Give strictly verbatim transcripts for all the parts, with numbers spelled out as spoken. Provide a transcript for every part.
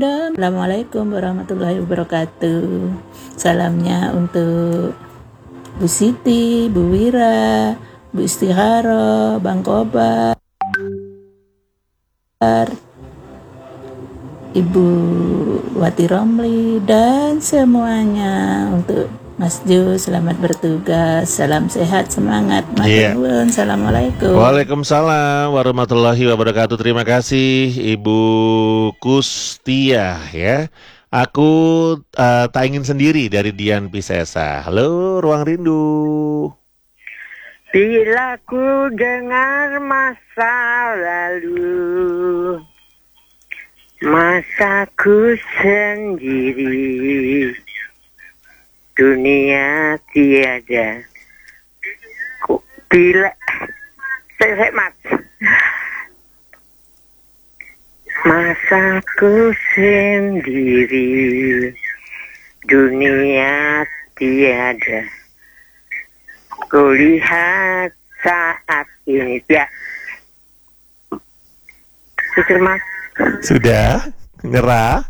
Bunda. Assalamualaikum warahmatullahi wabarakatuh. Salamnya untuk Bu Siti, Bu Wira, Bu Istihara, Bang Kobar, Ibu Wati Romli, dan semuanya. Untuk Mas Jo, selamat bertugas, salam sehat, semangat, Iya. matur. Assalamualaikum. Waalaikumsalam warahmatullahi wabarakatuh. Terima kasih Ibu Kustia ya. Aku uh, tak ingin sendiri dari Dian Piscesa. Halo, Ruang Rindu. Bila ku dengar masa lalu, masaku sendiri, dunia tiada. Ku bila saya mas, masaku sendiri, dunia tiada. Kulihat saat ini ya. Sudah mas. Sudah nyerah.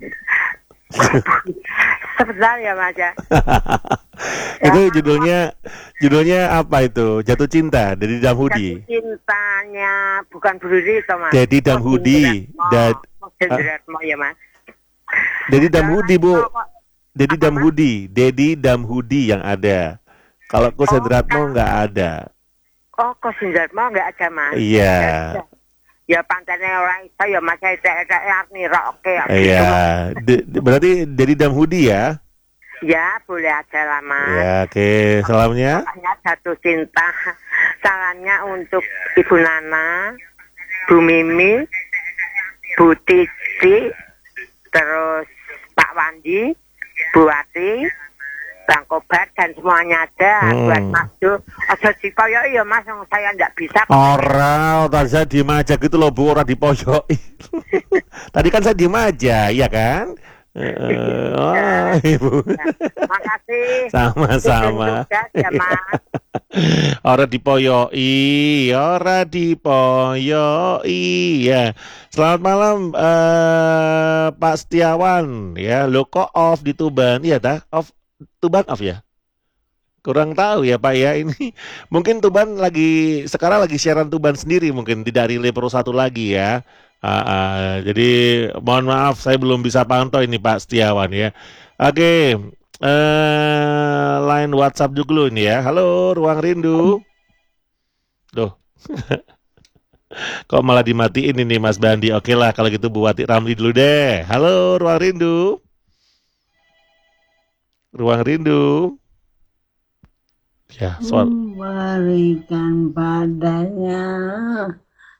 Sebentar ya mas ya. Itu judulnya judulnya apa itu? Jatuh Cinta dari Damhudi. Jatuh cintanya bukan Bruri itu mas. Jadi Damhudi. Dan Sendratmo ya mas. Dedi Damhudi Bu. Dedi Damhudi. Dedi Damhudi yang ada. Kalau Kusendratmo nggak ada. Oh, Kusendratmo nggak ada mas. Iya. Ya pantasnya orang itu ya mas saya saya nih oke. Iya. De- de- berarti Dedi Damhudi ya? Ya boleh aja lah mas. Ya oke. Okay. Salamnya? Salamnya jatuh cinta. Salamnya untuk Ibu Nana, Bu Mimi, Bu Titi, terus Pak Wandi, Bu Wati, Bang Kobar, dan semuanya ada. Hmm. Buat Mas Jo, ojo dikoyok ya mas, saya nggak bisa. Orang, tadi saya diem aja gitu loh Bu, orang dipoyok. Tadi kan saya diem aja, iya kan? Uh, oh, Ibu. Makasih. Sama-sama. Ya, mas. Orang dipoyoi, orang dipoyoi ya. Selamat malam uh, Pak Setiawan ya. Lo kok off di Tuban? Iya dah, off Tuban off ya? Kurang tahu ya Pak ya ini. Mungkin Tuban lagi sekarang lagi siaran Tuban sendiri, mungkin tidak relay Pro satu lagi ya. Uh, uh, jadi mohon maaf saya belum bisa pantau ini Pak Setiawan ya. Oke, uh, line WhatsApp dulu ini ya. Halo Ruang Rindu. Duh. Kok malah dimatiin ini Mas Bandi. Oke lah kalau gitu Bu Wati Ramli dulu deh. Halo Ruang Rindu. Ruang Rindu. Ya, soal Berikan padanya